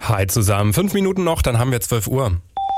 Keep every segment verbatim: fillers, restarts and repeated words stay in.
Hi zusammen, fünf Minuten noch, dann haben wir zwölf Uhr.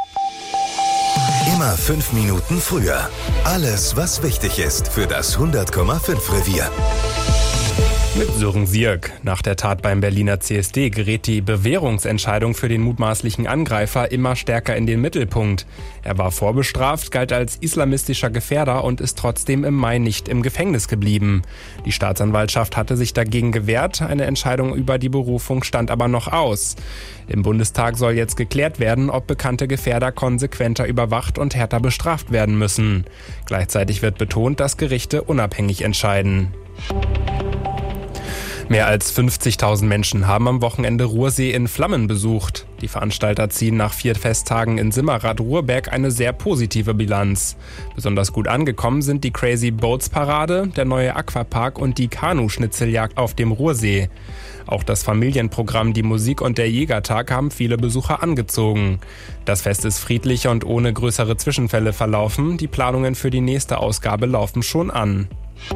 Immer fünf Minuten früher. Alles, was wichtig ist für das hundert Komma fünf Revier. Mit Sören Sierk. Nach der Tat beim Berliner C S D gerät die Bewährungsentscheidung für den mutmaßlichen Angreifer immer stärker in den Mittelpunkt. Er war vorbestraft, galt als islamistischer Gefährder und ist trotzdem im Mai nicht im Gefängnis geblieben. Die Staatsanwaltschaft hatte sich dagegen gewehrt, eine Entscheidung über die Berufung stand aber noch aus. Im Bundestag soll jetzt geklärt werden, ob bekannte Gefährder konsequenter überwacht und härter bestraft werden müssen. Gleichzeitig wird betont, dass Gerichte unabhängig entscheiden. Mehr als fünfzigtausend Menschen haben am Wochenende Ruhrsee in Flammen besucht. Die Veranstalter ziehen nach vier Festtagen in Simmerath-Ruhrberg eine sehr positive Bilanz. Besonders gut angekommen sind die Crazy Boats Parade, der neue Aquapark und die Kanu-Schnitzeljagd auf dem Ruhrsee. Auch das Familienprogramm Die Musik und der Jägertag haben viele Besucher angezogen. Das Fest ist friedlich und ohne größere Zwischenfälle verlaufen. Die Planungen für die nächste Ausgabe laufen schon an.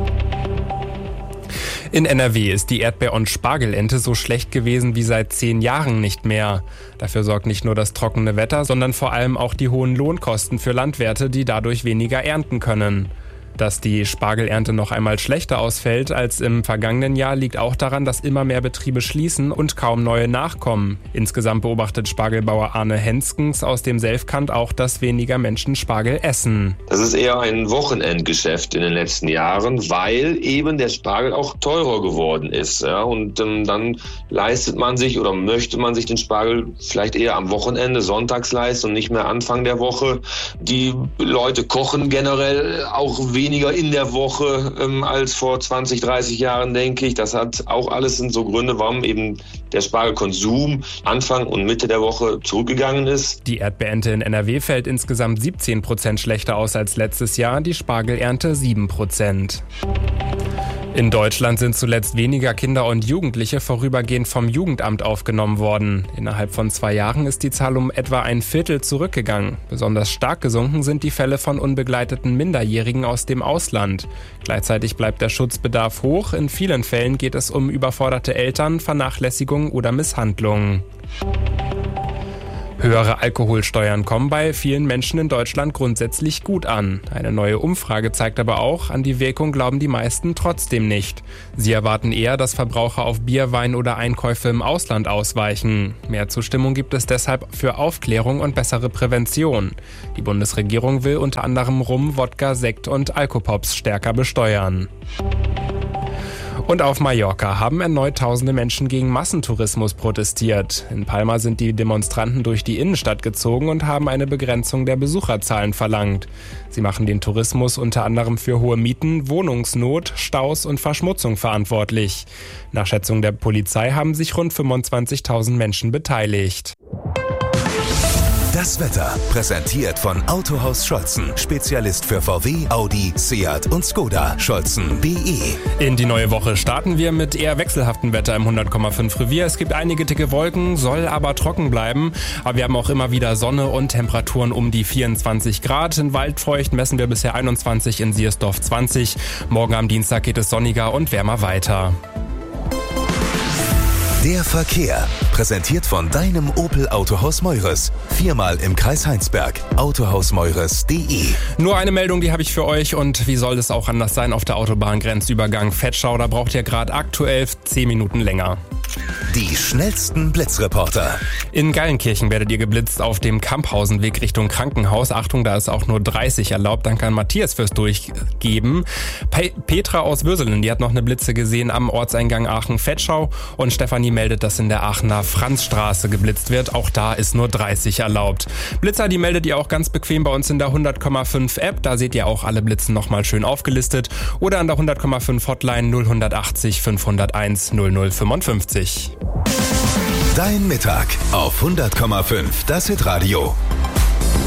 In N R W ist die Erdbeer- und Spargelernte so schlecht gewesen wie seit zehn Jahren nicht mehr. Dafür sorgt nicht nur das trockene Wetter, sondern vor allem auch die hohen Lohnkosten für Landwirte, die dadurch weniger ernten können. Dass die Spargelernte noch einmal schlechter ausfällt als im vergangenen Jahr, liegt auch daran, dass immer mehr Betriebe schließen und kaum neue nachkommen. Insgesamt beobachtet Spargelbauer Arne Henskens aus dem Selfkant auch, dass weniger Menschen Spargel essen. Das ist eher ein Wochenendgeschäft in den letzten Jahren, weil eben der Spargel auch teurer geworden ist. Ja, und ähm, dann leistet man sich oder möchte man sich den Spargel vielleicht eher am Wochenende, sonntags leisten und nicht mehr Anfang der Woche. Die Leute kochen generell auch weniger weniger in der Woche ähm, als vor zwanzig, dreißig Jahren, denke ich. Das hat auch alles sind so Gründe, warum eben der Spargelkonsum Anfang und Mitte der Woche zurückgegangen ist. Die Erdbeerernte in N R W fällt insgesamt siebzehn Prozent schlechter aus als letztes Jahr, die Spargelernte sieben Prozent. In Deutschland sind zuletzt weniger Kinder und Jugendliche vorübergehend vom Jugendamt aufgenommen worden. Innerhalb von zwei Jahren ist die Zahl um etwa ein Viertel zurückgegangen. Besonders stark gesunken sind die Fälle von unbegleiteten Minderjährigen aus dem Ausland. Gleichzeitig bleibt der Schutzbedarf hoch. In vielen Fällen geht es um überforderte Eltern, Vernachlässigung oder Misshandlungen. Höhere Alkoholsteuern kommen bei vielen Menschen in Deutschland grundsätzlich gut an. Eine neue Umfrage zeigt aber auch, an die Wirkung glauben die meisten trotzdem nicht. Sie erwarten eher, dass Verbraucher auf Bier, Wein oder Einkäufe im Ausland ausweichen. Mehr Zustimmung gibt es deshalb für Aufklärung und bessere Prävention. Die Bundesregierung will unter anderem Rum, Wodka, Sekt und Alkopops stärker besteuern. Und auf Mallorca haben erneut tausende Menschen gegen Massentourismus protestiert. In Palma sind die Demonstranten durch die Innenstadt gezogen und haben eine Begrenzung der Besucherzahlen verlangt. Sie machen den Tourismus unter anderem für hohe Mieten, Wohnungsnot, Staus und Verschmutzung verantwortlich. Nach Schätzung der Polizei haben sich rund fünfundzwanzigtausend Menschen beteiligt. Das Wetter präsentiert von Autohaus Scholzen. Spezialist für V W, Audi, Seat und Skoda. Scholzen punkt de. In die neue Woche starten wir mit eher wechselhaftem Wetter im hundert Komma fünf Revier. Es gibt einige dicke Wolken, soll aber trocken bleiben. Aber wir haben auch immer wieder Sonne und Temperaturen um die vierundzwanzig Grad. In Waldfeucht messen wir bisher einundzwanzig, in Siersdorf zwanzig. Morgen am Dienstag geht es sonniger und wärmer weiter. Der Verkehr, präsentiert von deinem Opel Autohaus Meures. Viermal im Kreis Heinsberg. autohausmeures punkt de. Nur eine Meldung, die habe ich für euch und wie soll es auch anders sein auf der Autobahngrenzübergang Vetschau. Da braucht ihr gerade aktuell zehn Minuten länger. Die schnellsten Blitzreporter. In Gallenkirchen werdet ihr geblitzt auf dem Kamphausenweg Richtung Krankenhaus. Achtung, da ist auch nur dreißig erlaubt. Dann kann Matthias fürs Durchgeben. Pe- Petra aus Würselen, die hat noch eine Blitze gesehen am Ortseingang Aachen-Vetschau. Und Stefanie meldet, dass in der Aachener Franzstraße geblitzt wird. Auch da ist nur dreißig erlaubt. Blitzer, die meldet ihr auch ganz bequem bei uns in der hundert Komma fünf App. Da seht ihr auch alle Blitzen nochmal schön aufgelistet. Oder an der hundert Komma fünf Hotline null achtzig fünfhunderteins null null fünfundfünfzig. Dein Mittag auf hundert Komma fünf, das Hitradio.